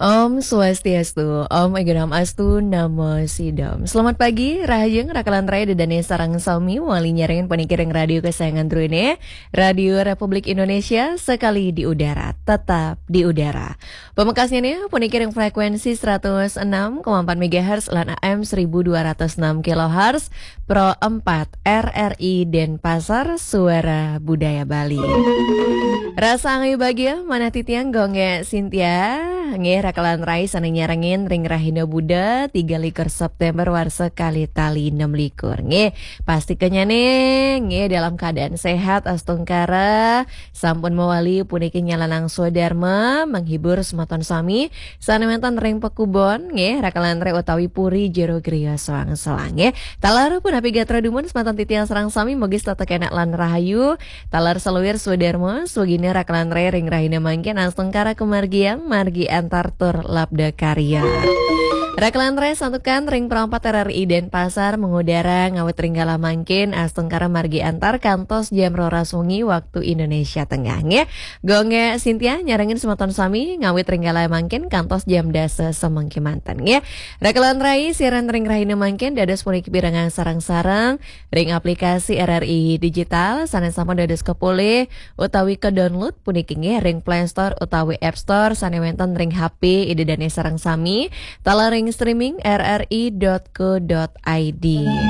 Om Swastiastu, Om Eganam Astu, Namo Sidam. Selamat pagi, Rahajeng, Rakalan Raya Dedane Sarang Sami, Wali nyaringin penikiring radio kesayangan Drune, Radio Republik Indonesia, sekali di udara, tetap di udara. Pemekasnya nih, penikiring frekuensi 106,4 MHz, lan AM 1206 kHz, Pro 4, RRI Denpasar, Suara Budaya Bali. Rasa angai bahagia, mana titiang gonge Cynthia, nge Rakalan Rai sana nyarangin ring Rahina Buddha 3 likur September warsa kali tali 6 likur nge pastikannya nge dalam keadaan sehat astungkara sampun mewali puniki nyalanang swadharma menghibur sematon sami sana mentan ring pekubon nge Rakalan Rai utawi puri jero griya selang-selang nge talar pun api gatra dumun sematan titiang serang sami mogis tata kenak lan rahayu talar seluwir swadharma swagine Rakalan Rai ring Rahina mangkin astungkara kemargian margi antar tur labda karya. Rakalan Rai santukan ring perempat RRI Denpasar mengudara ngawet ringgala mangkin astungkara margi antar kantos jam roras wengi waktu Indonesia Tengah nge. Gonge Cynthia nyarengin sematon sami ngawet ringgala mangkin kantos jam dasa semangki mantan nge. Rakalan Rai siaran ring Rahina mangkin dados puniki pirangan sarang-sarang ring aplikasi RRI digital sanes sampun dados kepole utawi ke download puniki nge ring Play Store utawi App Store sane wonten ring HP ide dane sarang sami talaring streaming rri.co.id.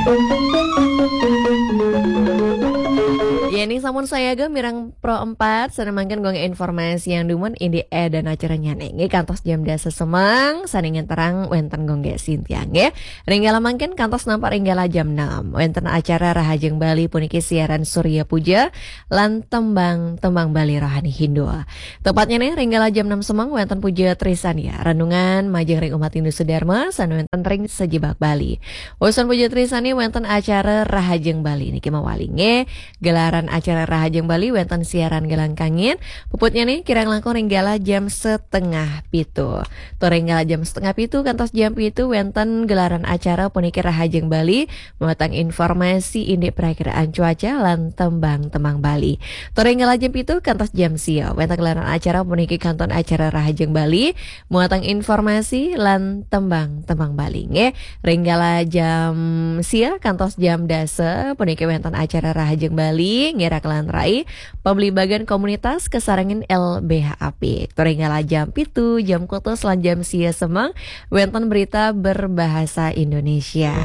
Ya ini samun saya ga mirang Pro 4 sanemangkan gong informasi yang dumun indi dan acaranya nenge kantos jam dasa semang saningan terang wenten gong Cynthia nge ringgala mangken kantos nampak ringgala jam 6 wenten acara Rahajeng Bali puniki siaran Surya Puja lan tembang Bali Rohani Hindu. Tepatnya nih ringgala jam 6 semang wenten puja Trisan ya renungan majeng ring umat Hindu Sudharma san wenten ring sejibak Bali. Usun puja Trisan wenten acara Rahajeng Bali niki mawali nge gelaran acara Rahajeng Bali wenten siaran gelang kangin puputnya nih kirang langkung ringgala jam setengah pitu to ringgala jam setengah pitu kantos jam pitu wenten gelaran acara puniki Rahajeng Bali mematang informasi indi perakiraan cuaca lan tembang Bali to ringgala jam pitu kantos jam sio wenten gelaran acara puniki kanton acara Rahajeng Bali mematang informasi lan tembang Bali nge ringgala jam sia kantos jam dasa puniki wenten acara Rahajeng Bali ngira kelan rai pembeli bagian komunitas kesarangin LBHAP toringgala jam pitu jam kutus lan jam sia semang wenten berita berbahasa Indonesia.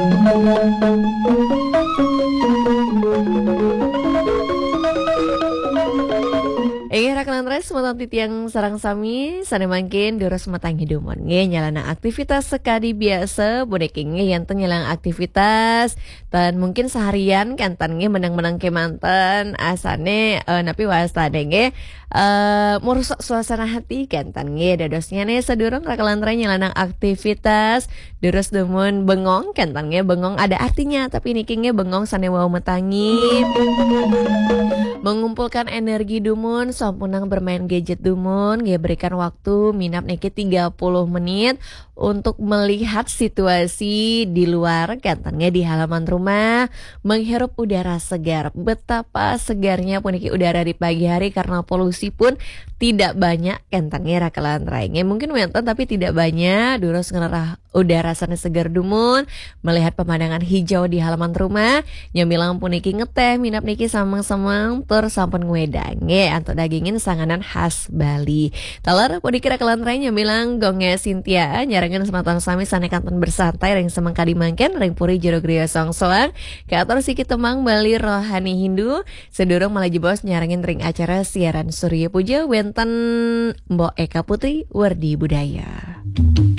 Rakalan Rai sematan titiang sarang sami sana mangkin durus matang hiduman nge nyalana aktivitas sekali biasa bodeki nge yanten nyalang aktivitas dan mungkin seharian kantan nge menang-menang ke mantan asane napi wasane nge merusak suasana hati kantan nge dadosnya nih sedurung Rakalan Rai nyalana aktivitas durus demun bengong kantan nge bengong ada artinya tapi niki nge bengong sane wau metangi mengumpulkan energi dumun sampunang bermain gadget dumun nge berikan waktu minap niki 30 menit untuk melihat situasi di luar kantannya di halaman rumah menghirup udara segar betapa segarnya puniki udara di pagi hari karena polusi pun tidak banyak kantannya Rakalan Rai mungkin wenten tapi tidak banyak durus ngerah udara sana segar dumun melihat pemandangan hijau di halaman rumah nyamilang puniki ngeteh minap niki samang-samang tur sampun ngwedang antuk dagingin sanganan khas Bali talar puniki Rakalan Rai nyamilang gonge Cynthia nyarangan sematan sami sane kanton bersantai ring semang kadimangken ring puri jero griya song-soang kator sikit temang Bali Rohani Hindu sedurung malah jebos nyarangin ring acara siaran Surya Puja wenten Mbok Eka Putri Wardi Budaya.